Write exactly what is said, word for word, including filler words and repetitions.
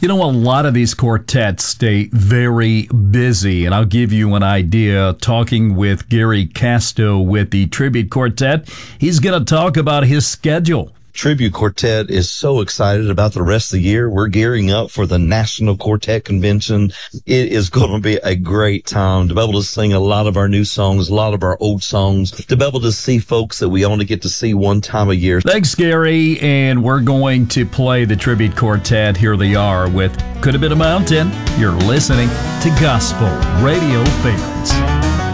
You know, a lot of these quartets stay very busy, and I'll give you an idea. Talking with Gary Casto with the Tribute Quartet, he's going to talk about his schedule. Tribute Quartet is so excited about the rest of the year. We're gearing up for the National Quartet Convention. It is going to be a great time to be able to sing a lot of our new songs, a lot of our old songs, to be able to see folks that we only get to see one time a year. Thanks, Gary, and we're going to play the Tribute Quartet. Here they are with Could Have Been a Mountain. You're listening to Gospel Radio Favorites.